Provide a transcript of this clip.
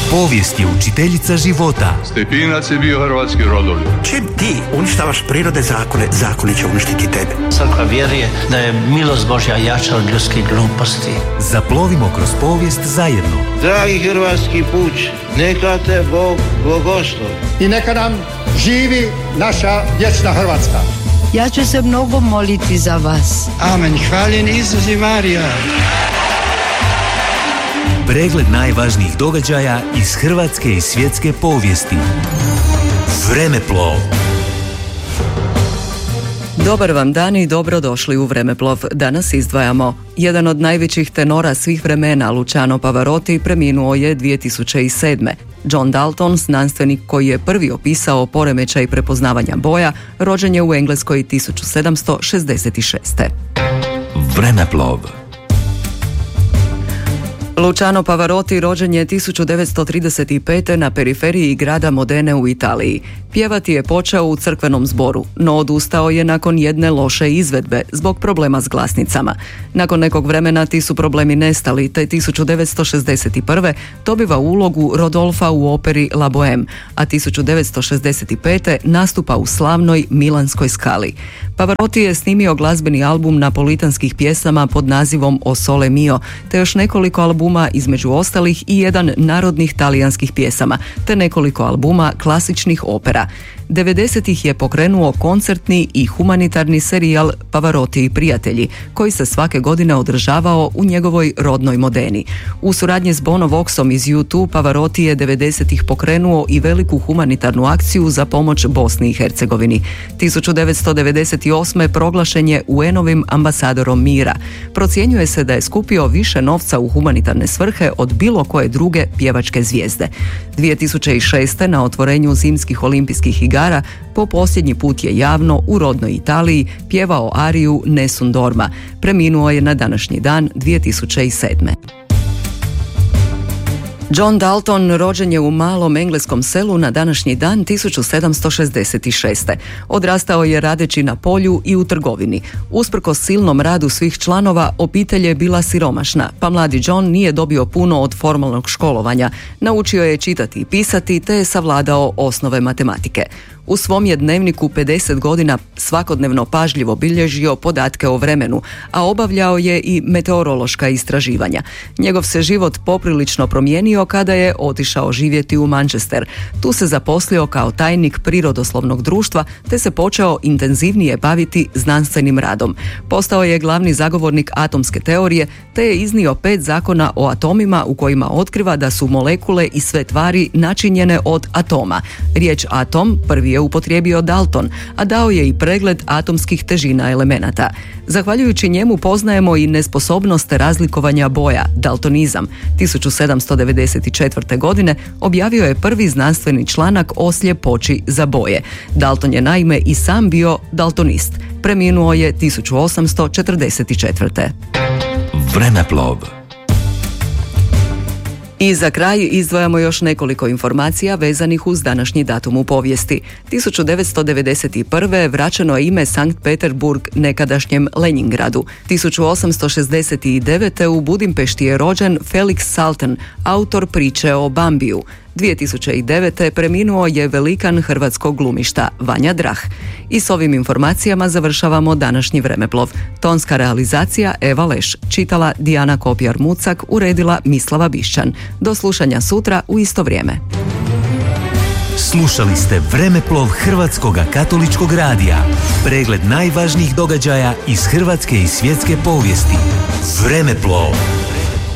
Povijest je učiteljica života. Stepinac je bio hrvatski rodoljub. Čim ti uništavaš prirode zakone, zakoni će uništiti tebe. Crkva vjeruje da je milost Božja jača od ljudskih gluposti. Zaplovimo kroz povijest zajedno. Dragi hrvatski puč, neka te Bog blagoslovi. I neka nam živi naša vječna Hrvatska. Ja ću se mnogo moliti za vas. Amen. Hvaljen Isus i Marija. Pregled najvažnijih događaja iz hrvatske i svjetske povijesti. Vremeplov. Dobar vam dan i dobrodošli u Vremeplov. Danas izdvajamo. Jedan od najvećih tenora svih vremena, Luciano Pavarotti, preminuo je 2007. John Dalton, znanstvenik koji je prvi opisao poremećaj prepoznavanja boja, rođen je u Engleskoj 1766. Vremeplov. Luciano Pavarotti rođen je 1935. na periferiji grada Modene u Italiji. Pjevati je počeo u crkvenom zboru, no odustao je nakon jedne loše izvedbe zbog problema s glasnicama. Nakon nekog vremena ti su problemi nestali, te 1961. dobiva ulogu Rodolfa u operi La Bohème, a 1965. nastupa u slavnoj Milanskoj Scali. Pavarotti je snimio glazbeni album napolitanskih pjesama pod nazivom O Sole Mio, te još nekoliko albuma, između ostalih i jedan narodnih talijanskih pjesama, te nekoliko albuma klasičnih opera. 90-ih je pokrenuo koncertni i humanitarni serijal Pavarotti i prijatelji, koji se svake godine održavao u njegovoj rodnoj Modeni. U suradnji s Bono Voxom iz U2, Pavarotti je 90-ih pokrenuo i veliku humanitarnu akciju za pomoć Bosni i Hercegovini. 1998. proglašen je UN-ovim ambasadorom mira. Procjenjuje se da je skupio više novca u humanitarne svrhe od bilo koje druge pjevačke zvijezde. 2006. na otvorenju zimskih olimpijskih igara po posljednji put je javno u rodnoj Italiji pjevao ariju Nessun Dorma. Preminuo je na današnji dan 2007. John Dalton rođen je u malom engleskom selu na današnji dan 1766. Odrastao je radeći na polju i u trgovini. Usprkos silnom radu svih članova, obitelj je bila siromašna, pa mladi John nije dobio puno od formalnog školovanja. Naučio je čitati i pisati, te je savladao osnove matematike. U svom je dnevniku 50 godina svakodnevno pažljivo bilježio podatke o vremenu, a obavljao je i meteorološka istraživanja. Njegov se život poprilično promijenio kada je otišao živjeti u Manchester. Tu se zaposlio kao tajnik prirodoslovnog društva, te se počeo intenzivnije baviti znanstvenim radom. Postao je glavni zagovornik atomske teorije, te je iznio 5 zakona o atomima u kojima otkriva da su molekule i sve tvari načinjene od atoma. Riječ atom prvi je upotrijebio Dalton, a dao je i pregled atomskih težina elemenata. Zahvaljujući njemu poznajemo i nesposobnost razlikovanja boja, daltonizam. 1794. godine objavio je prvi znanstveni članak o sljepoći za boje. Dalton je naime i sam bio daltonist. Preminuo je 1844. Vremeplov. I za kraj izdvajamo još nekoliko informacija vezanih uz današnji datum u povijesti. 1991. vraćeno je ime Sankt Peterburg nekadašnjem Leningradu. 1869. u Budimpešti je rođen Felix Salten, autor priče o Bambiju. 2009. preminuo je velikan hrvatskog glumišta Vanja Drah. I s ovim informacijama završavamo današnji Vremeplov. Tonska realizacija Eva Leš, čitala Dijana Kopjar-Mucak, uredila Mislava Bišćan. Do slušanja sutra u isto vrijeme. Slušali ste Vremeplov Hrvatskoga katoličkog radija. Pregled najvažnijih događaja iz hrvatske i svjetske povijesti. Vremeplov.